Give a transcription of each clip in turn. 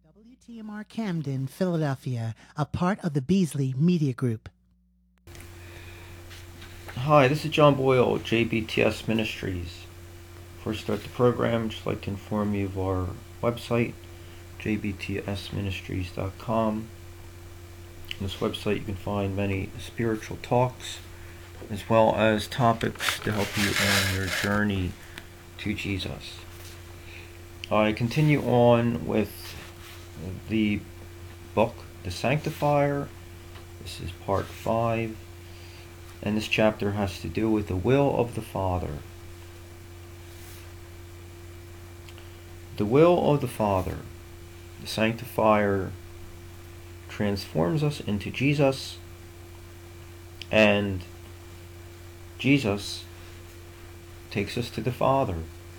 WTMR Camden, Philadelphia, a part of the Beasley Media Group. Hi, this is John Boyle, JBTS Ministries. Before I start the program, I'd just like to inform you of our website, jbtsministries.com. On this website you can find many spiritual talks, as well as topics to help you on your journey to Jesus. I continue on with the book, The Sanctifier. This is part 5. And this chapter has to do with the will of the Father. The will of the Father, the Sanctifier, transforms us into Jesus, and Jesus takes us to the Father.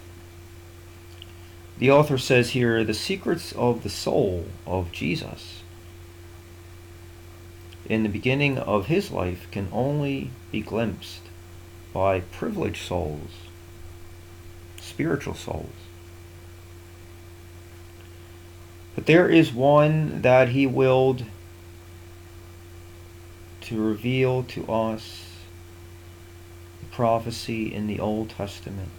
The author says here, the secrets of the soul of Jesus in the beginning of his life can only be glimpsed by privileged souls, spiritual souls. But there is one that he willed to reveal to us the prophecy in the Old Testament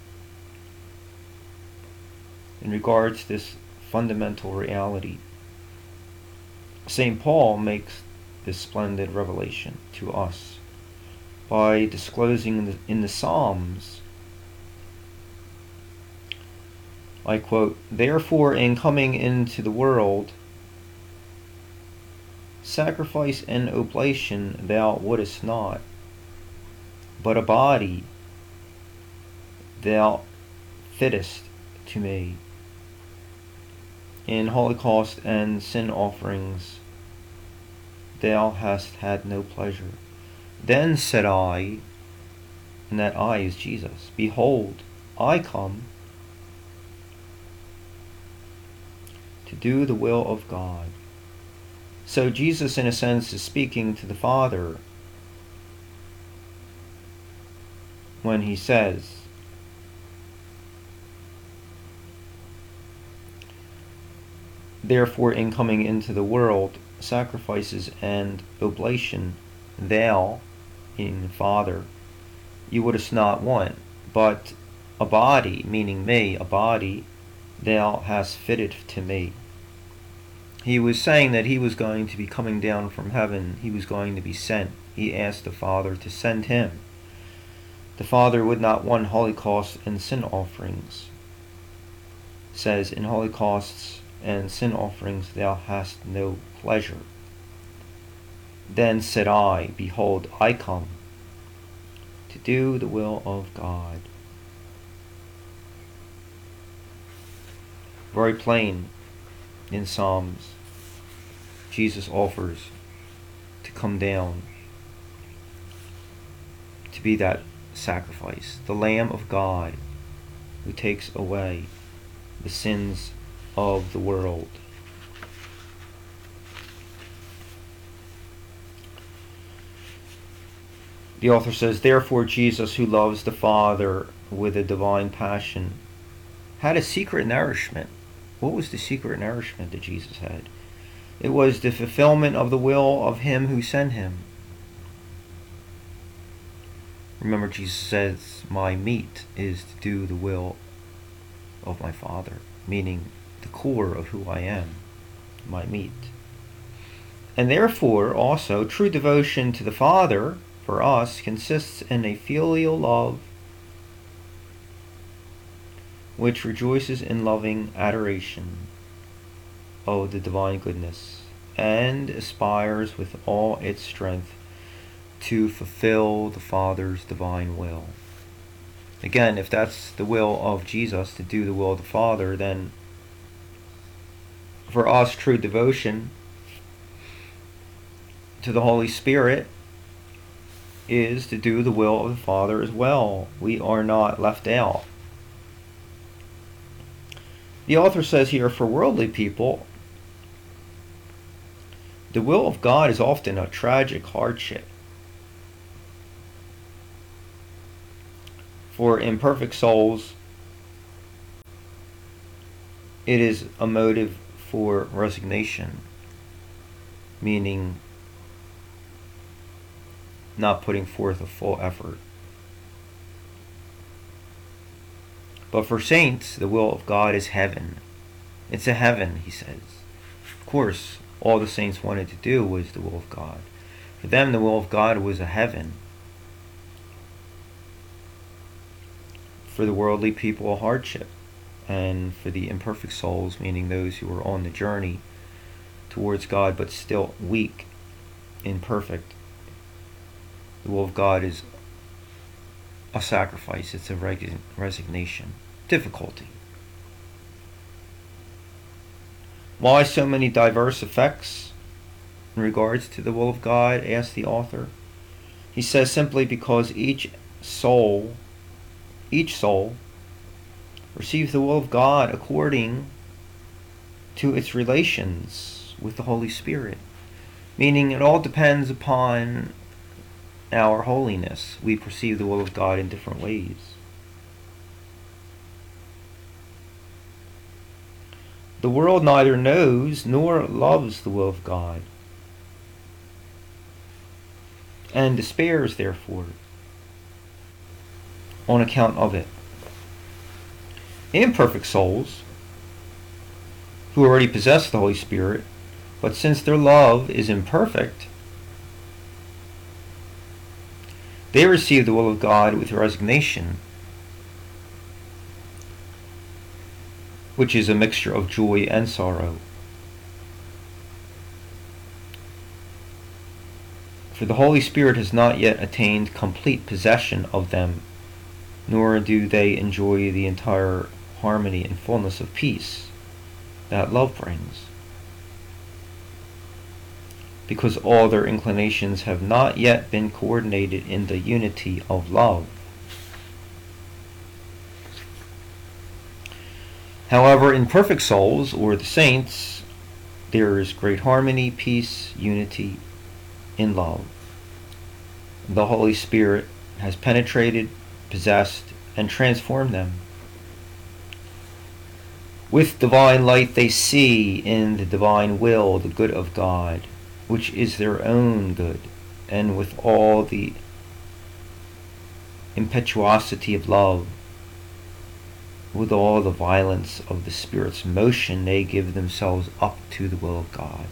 in regards to this fundamental reality. St. Paul makes this splendid revelation to us by disclosing in the Psalms, I quote, "Therefore in coming into the world, sacrifice and oblation thou wouldest not, but a body thou fittest to me. In holocaust and sin offerings thou hast had no pleasure. Then said I," and that I is Jesus, "Behold, I come to do the will of God." So Jesus, in a sense, is speaking to the Father when he says, "Therefore in coming into the world, sacrifices and oblation thou," meaning the Father, "you wouldest not want, but a body," meaning me, "a body thou hast fitted to me." He was saying that he was going to be coming down from heaven. He was going to be sent. He asked the Father to send him. The Father would not want holocaust and sin offerings. It says, "In holocausts and sin offerings thou hast no pleasure." Then said I, "Behold, I come to do the will of God." Very plain in Psalms, Jesus offers to come down to be that sacrifice, the Lamb of God who takes away the sins of the world. The author says, "Therefore Jesus, who loves the Father with a divine passion, had a secret nourishment." What was the secret nourishment that Jesus had? It was the fulfillment of the will of him who sent him. Remember, Jesus says, "My meat is to do the will of my Father," meaning the core of who I am, my meat. And therefore, also, true devotion to the Father, for us, consists in a filial love which rejoices in loving adoration of the divine goodness, and aspires with all its strength to fulfill the Father's divine will. Again, if that's the will of Jesus, to do the will of the Father, then for us, true devotion to the Holy Spirit is to do the will of the Father as well. We are not left out. The author says here, for worldly people, the will of God is often a tragic hardship. For imperfect souls, it is a motive for resignation, meaning not putting forth a full effort. But for saints, the will of God is heaven. It's a heaven, he says. Of course, all the saints wanted to do was the will of God. For them, the will of God was a heaven. For the worldly people, a hardship. And for the imperfect souls, meaning those who are on the journey towards God but still weak, imperfect, the will of God is a sacrifice. It's a resignation. Difficulty. Why so many diverse effects in regards to the will of God, asked the author. He says simply because each soul receives the will of God according to its relations with the Holy Spirit. Meaning it all depends upon our holiness. We perceive the will of God in different ways. The world neither knows nor loves the will of God, and despairs, therefore, on account of it. Imperfect souls, who already possess the Holy Spirit, but since their love is imperfect, they receive the will of God with resignation, which is a mixture of joy and sorrow. For the Holy Spirit has not yet attained complete possession of them, nor do they enjoy the entire harmony and fullness of peace that love brings, because all their inclinations have not yet been coordinated in the unity of love. However, in perfect souls, or the saints, there is great harmony, peace, unity in love. The Holy Spirit has penetrated, possessed, and transformed them. With divine light they see in the divine will the good of God, which is their own good, and with all the impetuosity of love, with all the violence of the Spirit's motion, they give themselves up to the will of God.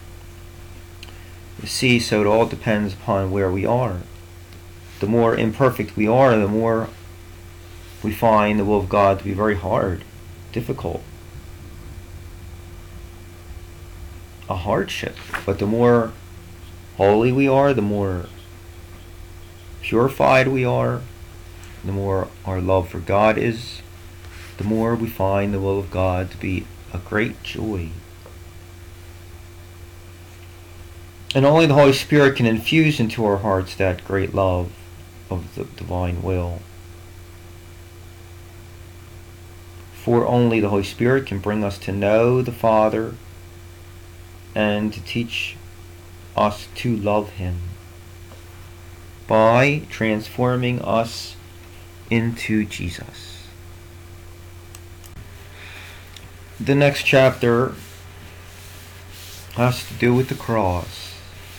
You see, so it all depends upon where we are. The more imperfect we are, the more we find the will of God to be very hard, difficult, a hardship. But the more holy we are, the more purified we are, the more our love for God is, the more we find the will of God to be a great joy. And only the Holy Spirit can infuse into our hearts that great love of the divine will. For only the Holy Spirit can bring us to know the Father and to teach us to love Him by transforming us into Jesus. The next chapter has to do with the cross.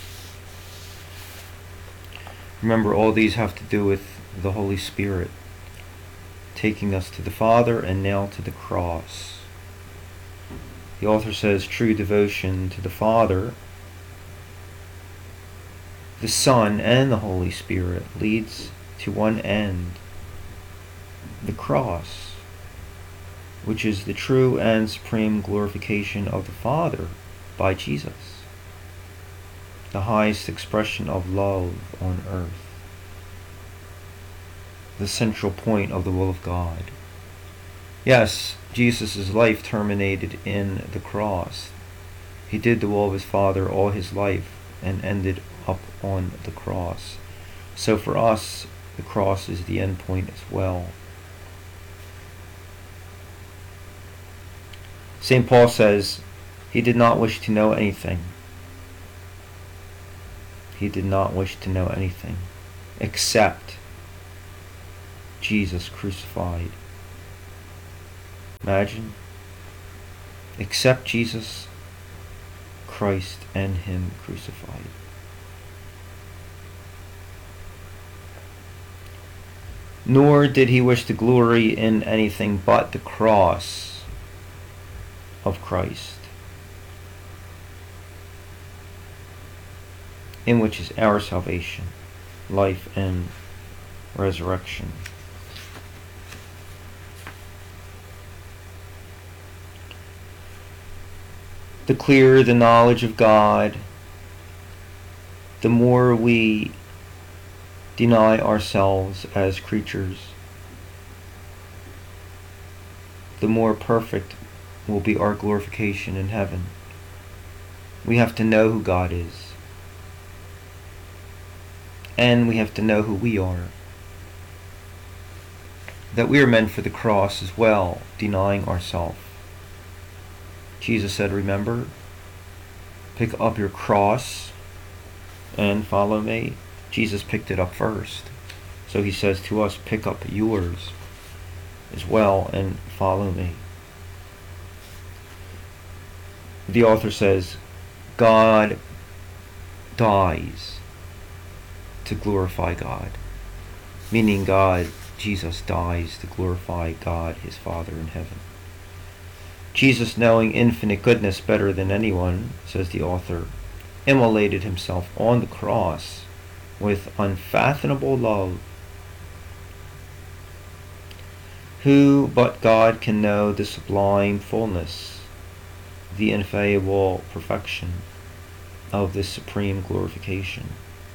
Remember, all these have to do with the Holy Spirit taking us to the Father and now to the cross. The author says true devotion to the Father, the Son, and the Holy Spirit leads to one end, the cross, which is the true and supreme glorification of the Father by Jesus, the highest expression of love on earth, the central point of the will of God. Yes, Jesus' life terminated in the cross. He did the will of his Father all his life and ended up on the cross. So for us, the cross is the end point as well. St. Paul says he did not wish to know anything. He did not wish to know anything except Jesus crucified. Imagine. except Jesus Christ and Him crucified. Nor did He wish to glory in anything but the cross of Christ, in which is our salvation, life, and resurrection. The clearer the knowledge of God, the more we deny ourselves as creatures, the more perfect will be our glorification in heaven. We have to know who God is, and we have to know who we are. That we are meant for the cross as well, denying ourselves. Jesus said, remember, pick up your cross and follow me. Jesus picked it up first. So He says to us, pick up yours as well and follow me. The author says, God dies to glorify God. Meaning God, Jesus dies to glorify God, His Father in heaven. Jesus, knowing infinite goodness better than anyone, says the author, immolated Himself on the cross with unfathomable love. Who but God can know the sublime fullness, the infallible perfection of this supreme glorification?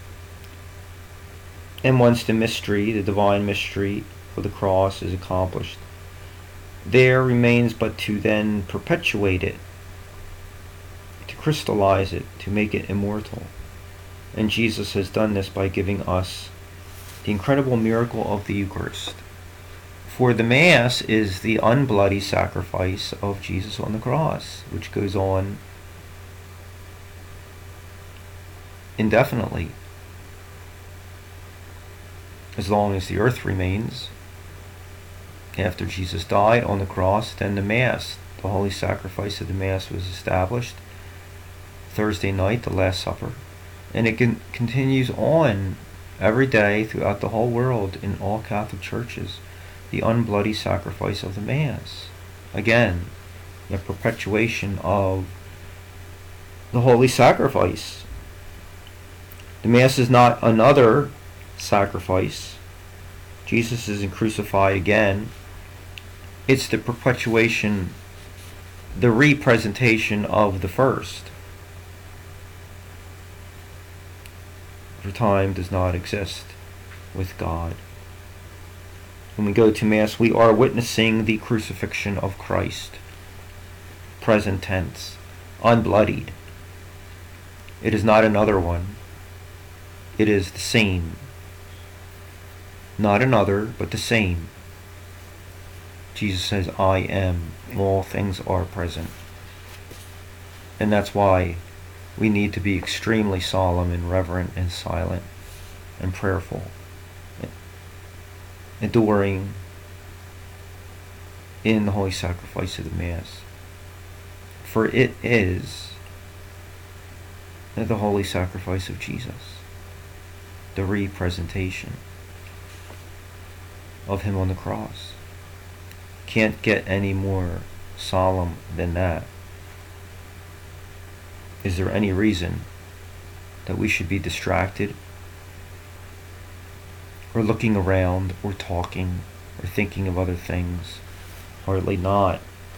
And once the mystery, the divine mystery of the cross is accomplished, there remains but to then perpetuate it, to crystallize it, to make it immortal. And Jesus has done this by giving us the incredible miracle of the Eucharist. For the Mass is the unbloody sacrifice of Jesus on the cross, which goes on indefinitely, as long as the earth remains. After Jesus died on the cross, then the Mass, the holy sacrifice of the Mass, was established. Thursday night, the Last Supper. And it continues on every day throughout the whole world in all Catholic churches. The unbloody sacrifice of the Mass. Again, the perpetuation of the holy sacrifice. The Mass is not another sacrifice. Jesus isn't crucified again. It's the perpetuation, the representation of the first. For time does not exist with God. When we go to Mass, we are witnessing the crucifixion of Christ. Present tense, unbloodied. It is not another one. It is the same. Not another, but the same. Jesus says, I am. All things are present. And that's why we need to be extremely solemn and reverent and silent and prayerful, adoring in the holy sacrifice of the Mass. For it is the holy sacrifice of Jesus, the representation of Him on the cross. Can't get any more solemn than that. Is there any reason that we should be distracted or looking around or talking or thinking of other things? Hardly not.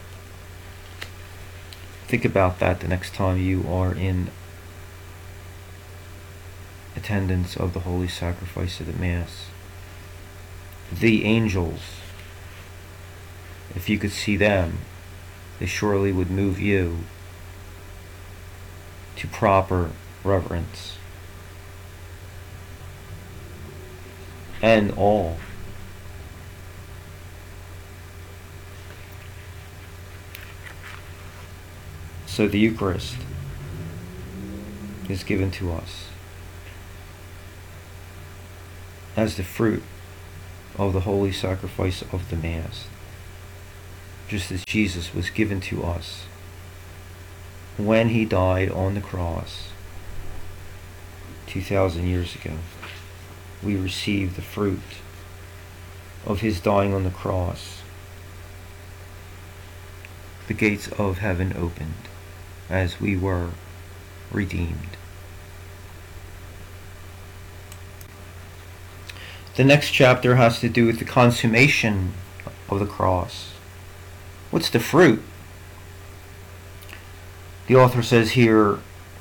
Think about that the next time you are in attendance of the holy sacrifice of the Mass. The angels, if you could see them, they surely would move you to proper reverence and awe. So the Eucharist is given to us as the fruit of the holy sacrifice of the Mass, just as Jesus was given to us when he died on the cross 2,000 years ago. We receive the fruit of his dying on the cross. The gates of heaven opened as we were redeemed. The next chapter has to do with the consummation of the cross. What's the fruit? The author says here,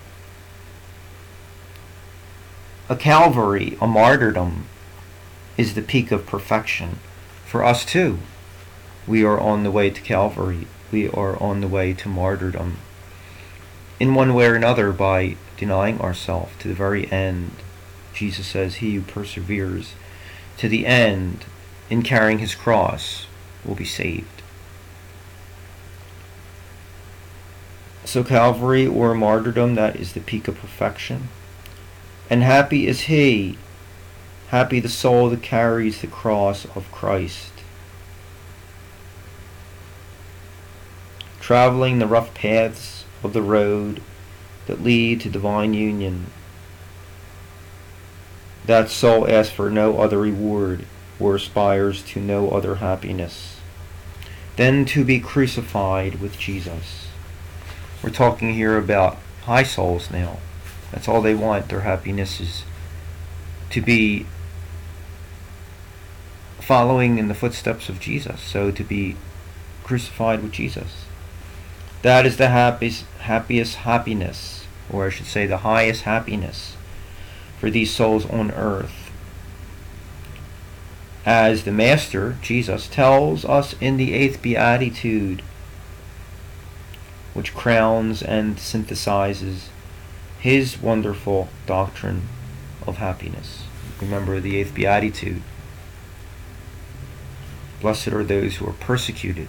a Calvary, a martyrdom, is the peak of perfection. For us too, we are on the way to Calvary. We are on the way to martyrdom. In one way or another, by denying ourselves to the very end. Jesus says, he who perseveres to the end in carrying his cross will be saved. So Calvary, or martyrdom, that is the peak of perfection. And happy is he, happy the soul that carries the cross of Christ, traveling the rough paths of the road that lead to divine union. That soul asks for no other reward, or aspires to no other happiness than to be crucified with Jesus. We're talking here about high souls now. That's all they want. Their happiness is to be following in the footsteps of Jesus. So to be crucified with Jesus. That is the happiest happiness, or I should say the highest happiness for these souls on earth. As the Master, Jesus, tells us in the 8th Beatitude, which crowns and synthesizes his wonderful doctrine of happiness. Remember the 8th Beatitude. Blessed are those who are persecuted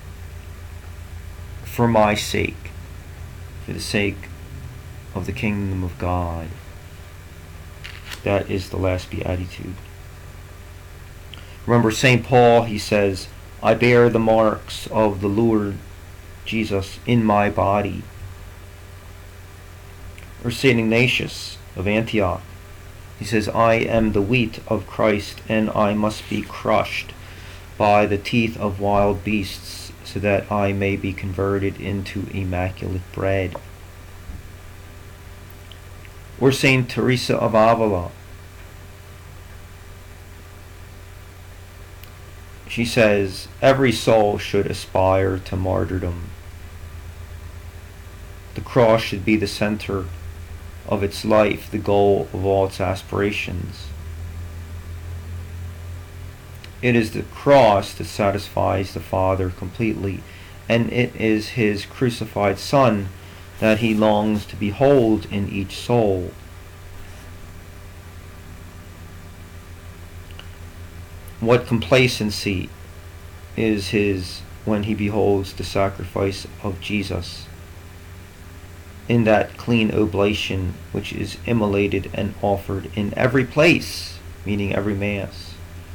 for my sake, for the sake of the kingdom of God. That is the last Beatitude. Remember St. Paul, he says, I bear the marks of the Lord Jesus in my body. Or St. Ignatius of Antioch, he says, I am the wheat of Christ, and I must be crushed by the teeth of wild beasts, so that I may be converted into immaculate bread. Or St. Teresa of Avila, she says, every soul should aspire to martyrdom. The cross should be the center of its life, the goal of all its aspirations. It is the cross that satisfies the Father completely, and it is his crucified Son that he longs to behold in each soul. What complacency is his when he beholds the sacrifice of Jesus in that clean oblation which is immolated and offered in every place, meaning every Mass.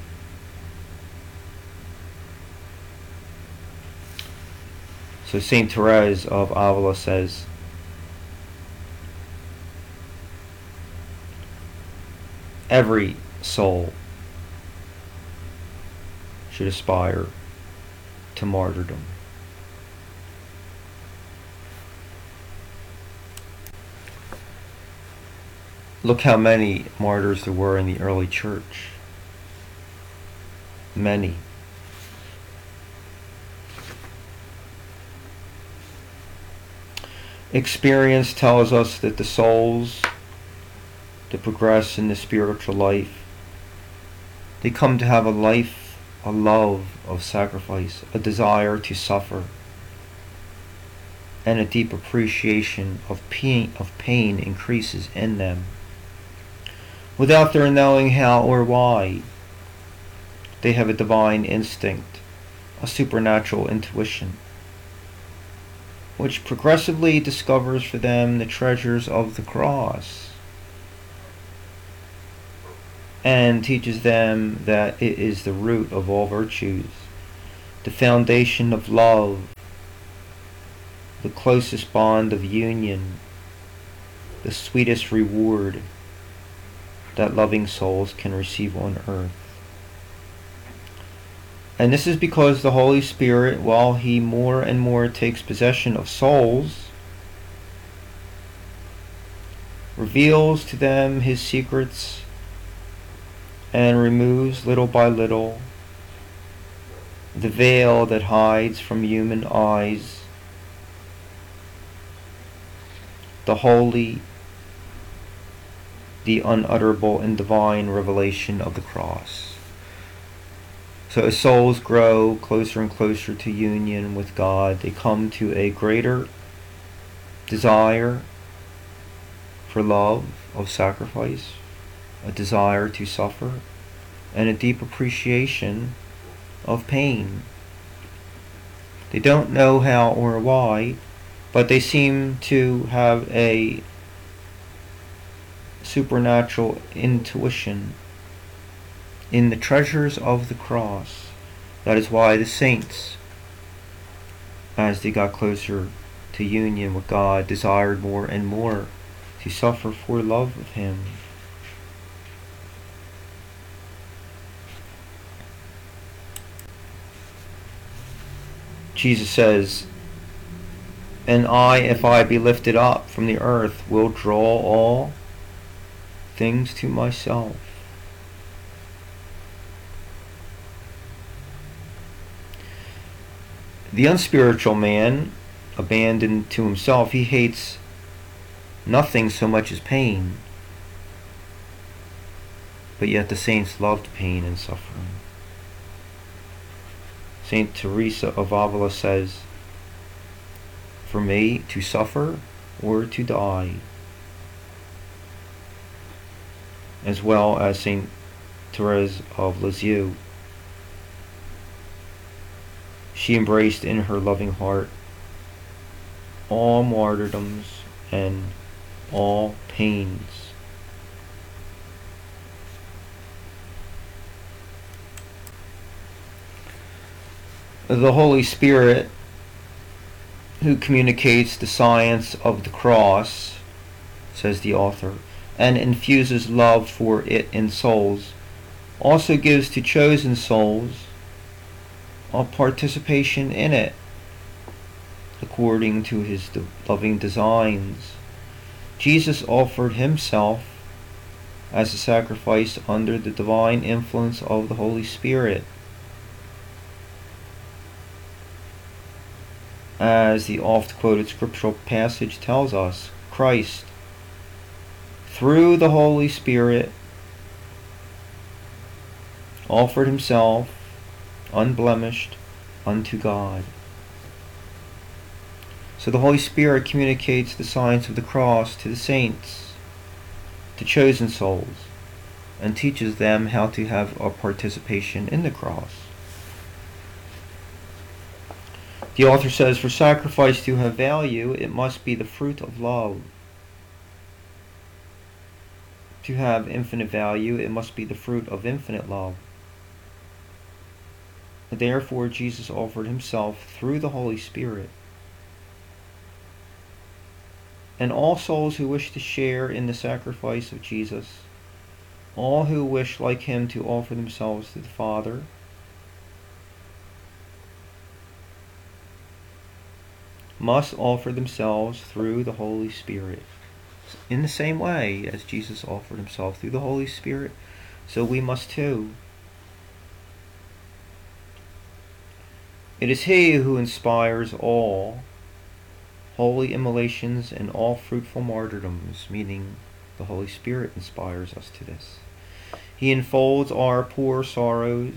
So St. Therese of Avila says, every soul should aspire to martyrdom. Look how many martyrs there were in the early church. Many. Experience tells us that the souls that progress in the spiritual life, they come to have a life, a love of sacrifice, a desire to suffer, and a deep appreciation of pain increases in them, without their knowing how or why. They have a divine instinct, a supernatural intuition, which progressively discovers for them the treasures of the cross, and teaches them that it is the root of all virtues, the foundation of love, the closest bond of union, the sweetest reward that loving souls can receive on earth. And this is because the Holy Spirit, while He more and more takes possession of souls, reveals to them His secrets and removes little by little the veil that hides from human eyes the holy, the unutterable and divine revelation of the cross. So as souls grow closer and closer to union with God, they come to a greater desire for love of sacrifice, a desire to suffer, and a deep appreciation of pain. They don't know how or why, but they seem to have a supernatural intuition in the treasures of the cross. That is why the saints, as they got closer to union with God, desired more and more to suffer for love of Him. Jesus says, "And I, if I be lifted up from the earth, will draw all things to myself." The unspiritual man, abandoned to himself, he hates nothing so much as pain. But yet the saints loved pain and suffering. Saint Teresa of Avila says, "For me to suffer or to die," as well as Saint Therese of Lisieux. She embraced in her loving heart all martyrdoms and all pains. The Holy Spirit, who communicates the science of the cross, says the author, and infuses love for it in souls, also gives to chosen souls a participation in it, according to His loving designs. Jesus offered Himself as a sacrifice under the divine influence of the Holy Spirit. As the oft-quoted scriptural passage tells us, Christ, through the Holy Spirit, offered Himself unblemished unto God. So the Holy Spirit communicates the signs of the cross to the saints, to chosen souls, and teaches them how to have a participation in the cross. The author says, "For sacrifice to have value, it must be the fruit of love. To have infinite value, it must be the fruit of infinite love. Therefore, Jesus offered Himself through the Holy Spirit. And all souls who wish to share in the sacrifice of Jesus, all who wish like Him to offer themselves to the Father, must offer themselves through the Holy Spirit. In the same way as Jesus offered Himself through the Holy Spirit, so we must too. It is He who inspires all holy immolations and all fruitful martyrdoms," meaning the Holy Spirit inspires us to this. He enfolds our poor sorrows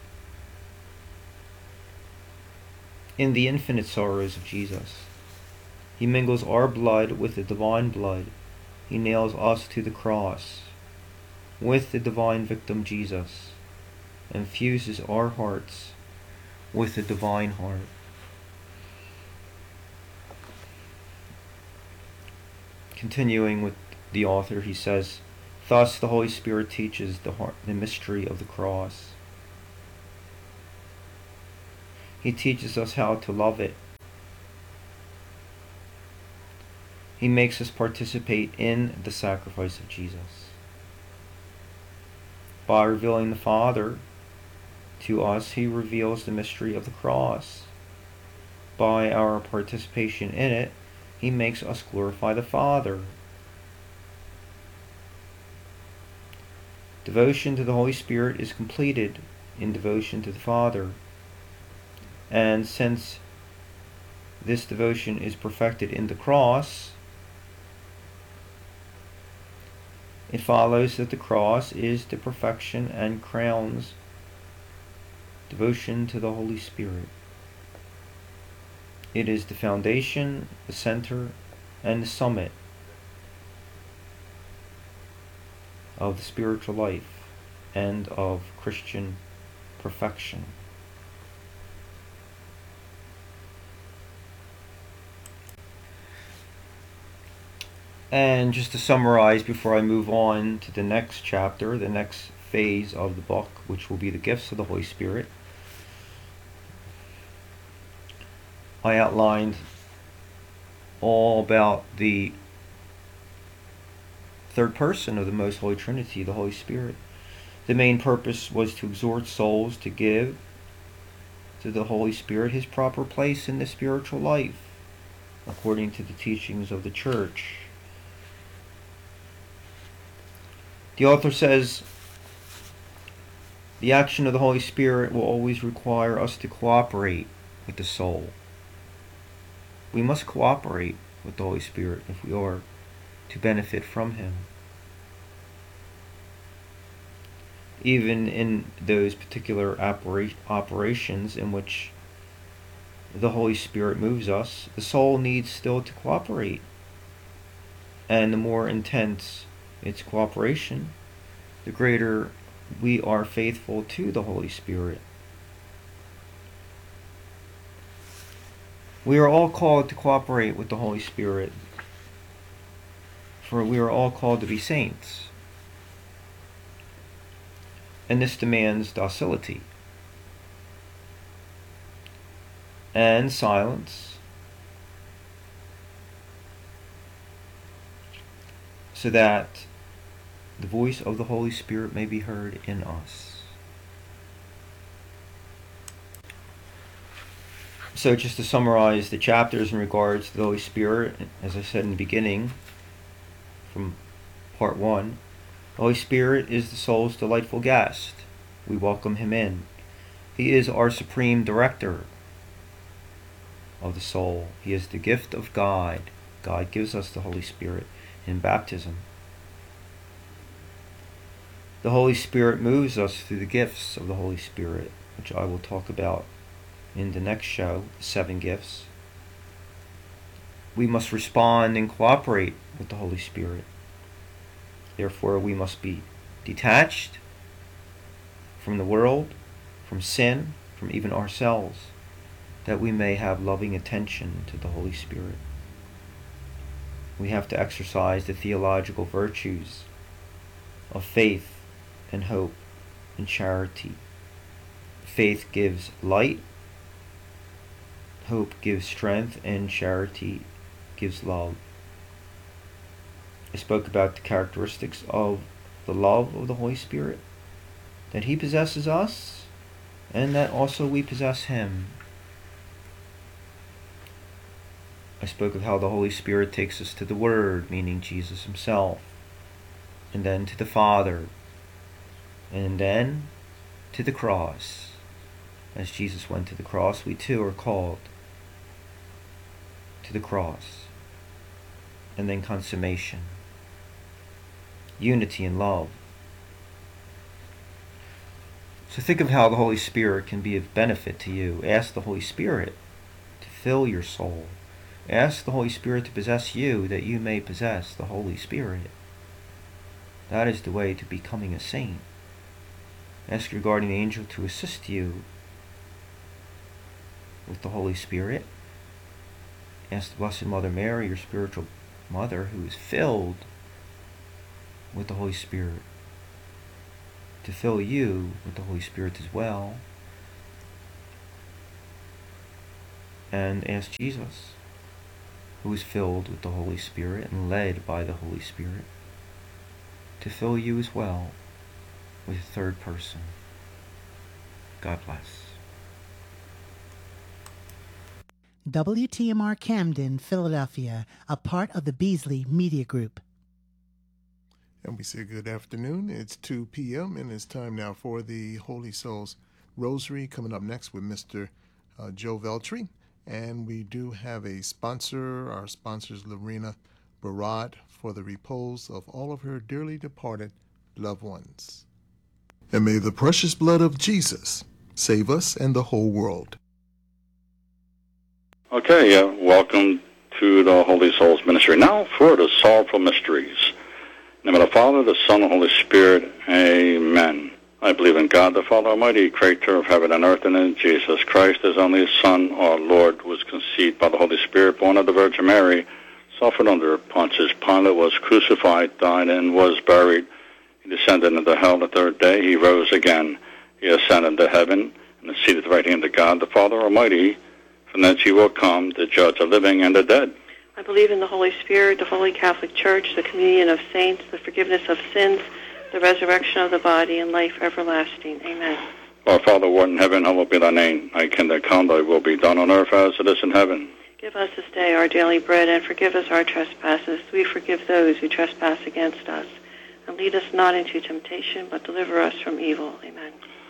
in the infinite sorrows of Jesus. He mingles our blood with the divine blood. He nails us to the cross with the divine victim Jesus, and fuses our hearts with the divine heart. Continuing with the author, he says, "Thus the Holy Spirit teaches the mystery of the cross. He teaches us how to love it. He makes us participate in the sacrifice of Jesus. By revealing the Father to us, he reveals the mystery of the cross. By our participation in it, he makes us glorify the Father. Devotion to the Holy Spirit is completed in devotion to the Father. And since this devotion is perfected in the cross, it follows that the cross is the perfection and crowns devotion to the Holy Spirit. It is the foundation, the center, and the summit of the spiritual life and of Christian perfection. And just to summarize before I move on to the next chapter, the next phase of the book, which will be the gifts of the Holy Spirit, I outlined all about the third person of the Most Holy Trinity, the Holy Spirit. The main purpose was to exhort souls to give to the Holy Spirit his proper place in the spiritual life, according to the teachings of the Church. The author says, the action of the Holy Spirit will always require us to cooperate with the soul. We must cooperate with the Holy Spirit if we are to benefit from him. Even in those particular operations in which the Holy Spirit moves us, the soul needs still to cooperate. And the more intense its cooperation, the greater we are faithful to the Holy Spirit. We are all called to cooperate with the Holy Spirit, for we are all called to be saints. And this demands docility and silence, so that the voice of the Holy Spirit may be heard in us. So just to summarize the chapters in regards to the Holy Spirit, as I said in the beginning, from part 1, the Holy Spirit is the soul's delightful guest. We welcome him in. He is our supreme director of the soul. He is the gift of God. God gives us the Holy Spirit in baptism. The Holy Spirit moves us through the gifts of the Holy Spirit, which I will talk about in the next show, 7 gifts. We must respond and cooperate with the Holy Spirit. Therefore, we must be detached from the world, from sin, from even ourselves, that we may have loving attention to the Holy Spirit. We have to exercise the theological virtues of faith and hope and charity. Faith gives light, hope gives strength, and charity gives love. I spoke about the characteristics of the love of the Holy Spirit, that he possesses us, and that also we possess him. I spoke of how the Holy Spirit takes us to the Word, meaning Jesus himself, and then to the Father, and then to the cross. As Jesus went to the cross, we too are called to the cross. And then consummation, unity and love. So think of how the Holy Spirit can be of benefit to you. Ask the Holy Spirit to fill your soul. Ask the Holy Spirit to possess you, that you may possess the Holy Spirit. That is the way to becoming a saint. Ask your guardian angel to assist you with the Holy Spirit. Ask the Blessed Mother Mary, your spiritual mother, who is filled with the Holy Spirit, to fill you with the Holy Spirit as well. And ask Jesus, who is filled with the Holy Spirit and led by the Holy Spirit, to fill you as well with a third person. God bless. WTMR Camden, Philadelphia, a part of the Beasley Media Group. And we say good afternoon. It's 2 p.m. and it's time now for the Holy Souls Rosary, coming up next with Mr. Joe Veltri. And we do have a sponsor. Our sponsor is Lorena Barad, for the repose of all of her dearly departed loved ones. And may the precious blood of Jesus save us and the whole world. Okay, welcome to the Holy Souls Ministry. Now for the Sorrowful Mysteries. In the name of the Father, the Son, and the Holy Spirit, amen. I believe in God, the Father Almighty, creator of heaven and earth, and in Jesus Christ, his only Son, our Lord, who was conceived by the Holy Spirit, born of the Virgin Mary, suffered under Pontius Pilate, was crucified, died, and was buried. He descended into hell the third day. He rose again. He ascended into heaven, and is seated at the right hand of God, the Father Almighty. From thence he will come to judge the living and the dead. I believe in the Holy Spirit, the Holy Catholic Church, the communion of saints, the forgiveness of sins, the resurrection of the body, and life everlasting. Amen. Our Father, who art in heaven, hallowed be thy name. Thy kingdom come, thy will be done on earth as it is in heaven. Give us this day our daily bread, and forgive us our trespasses. We forgive those who trespass against us. And lead us not into temptation, but deliver us from evil. Amen.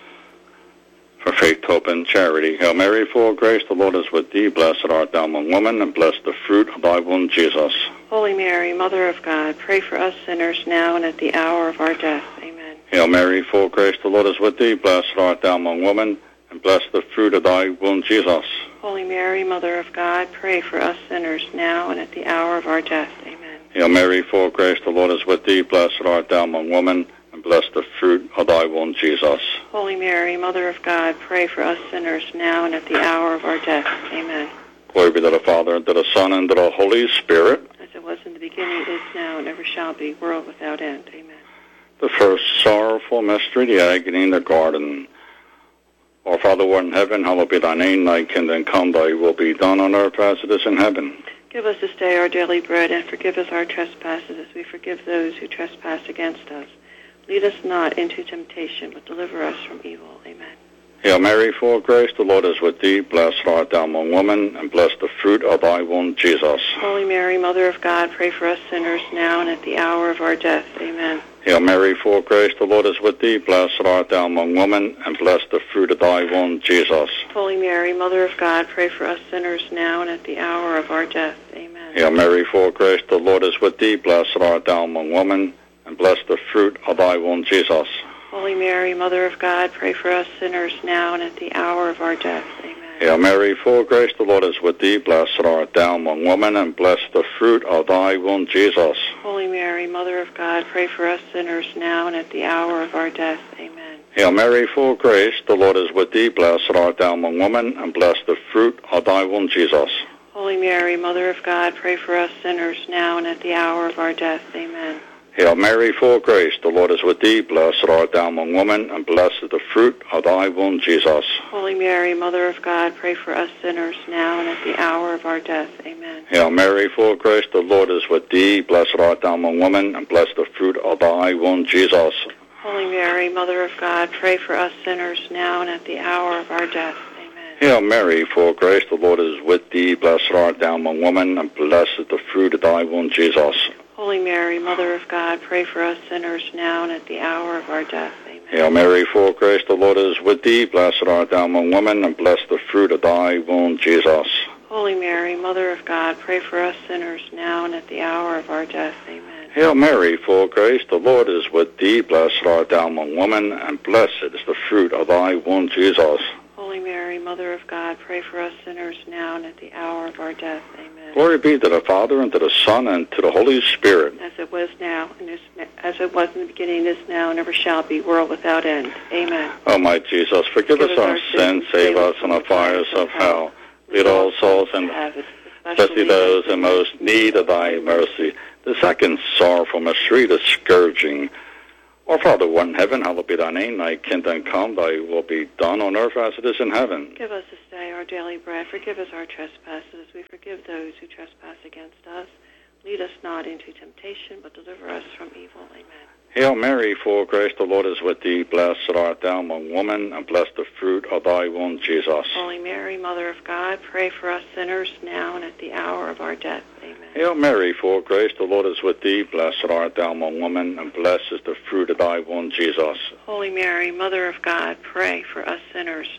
For faith, hope, and charity. Hail Mary, full of grace, the Lord is with thee. Blessed art thou among women, and blessed the fruit of thy womb, Jesus. Holy Mary, Mother of God, pray for us sinners now and at the hour of our death. Amen. Hail Mary, full of grace, the Lord is with thee. Blessed art thou among women, and blessed the fruit of thy womb, Jesus. Holy Mary, Mother of God, pray for us sinners now and at the hour of our death. Amen. Hail Mary, full of grace, the Lord is with thee. Blessed art thou among women, and blessed the fruit of thy womb, Jesus. Holy Mary, Mother of God, pray for us sinners now and at the hour of our death. Amen. Glory be to the Father, and to the Son, and to the Holy Spirit. As it was in the beginning, is now, and ever shall be, world without end. Amen. The first sorrowful mystery, the agony in the garden. Our Father, who art in heaven, hallowed be thy name. Thy kingdom come, thy will be done on earth as it is in heaven. Give us this day our daily bread, and forgive us our trespasses as we forgive those who trespass against us. Lead us not into temptation, but deliver us from evil. Amen. Hail Mary, full of grace, the Lord is with thee. Blessed art thou among women, and blessed the fruit of thy womb, Jesus. Holy Mary, Mother of God, pray for us sinners now and at the hour of our death. Amen. Hail Mary, full of grace, the Lord is with thee. Blessed art thou among women, and blessed the fruit of thy womb, Jesus. Holy Mary, Mother of God, pray for us sinners now and at the hour of our death. Amen. Hail Mary, full of grace, the Lord is with thee. Blessed art thou among women, and blessed the fruit of thy womb, Jesus. Holy Mary, Mother of God, pray for us sinners now and at the hour of our death. Amen. Hail Mary, full of grace, the Lord is with thee. Blessed art thou among women, and blessed the fruit of thy womb, Jesus. Holy Mary, Mother of God, pray for us sinners now and at the hour of our death. Amen. Hail Mary, full of grace, the Lord is with thee. Blessed art thou among women, and blessed the fruit of thy womb, Jesus. Holy Mary, Mother of God, pray for us sinners now and at the hour of our death. Amen. Hail Mary, full of grace, the Lord is with thee. Blessed art thou among women, and blessed is the fruit of thy womb, Jesus. Holy Mary, Mother of God, pray for us sinners now and at the hour of our death. Amen. Hail Mary, full of grace, the Lord is with thee. Blessed art thou among women, and blessed the fruit of thy womb, Jesus. Holy Mary, Mother of God, pray for us sinners now and at the hour of our death. Amen. Hail Mary, full of grace, the Lord is with thee. Blessed art thou among women, and blessed is the fruit of thy womb, Jesus. Holy Mary, Mother of God, pray for us sinners now and at the hour of our death. Amen. Hail Mary, full of grace, the Lord is with thee. Blessed art thou among women, and blessed the fruit of thy womb, Jesus. Holy Mary, Mother of God, pray for us sinners now and at the hour of our death. Amen. Hail Mary, full of grace, the Lord is with thee. Blessed art thou among women, and blessed is the fruit of thy womb, Jesus. Holy Mary, Mother of God, pray for us sinners now and at the hour of our death. Amen. Glory be to the Father, and to the Son, and to the Holy Spirit. As it was now, and as it was in the beginning, is now, and ever shall be, world without end. Amen. O my Jesus, forgive us our sins, save us from the fires of hell. Lead all souls in heaven, especially those in most need of thy mercy. The second sorrowful mystery, the scourging Our Father who art in heaven, hallowed be thy name. Thy kingdom come, thy will be done on earth as it is in heaven. Give us this day our daily bread. Forgive us our trespasses. We forgive those who trespass against us. Lead us not into temptation, but deliver us from evil. Amen. Hail Mary, full of grace, the Lord is with thee. Blessed art thou among women, and blessed the fruit of thy womb, Jesus. Holy Mary, Mother of God, pray for us sinners now and at the hour of our death. Amen. Hail Mary, full of grace, the Lord is with thee. Blessed art thou among women, and blessed is the fruit of thy womb, Jesus. Holy Mary, Mother of God, pray for us sinners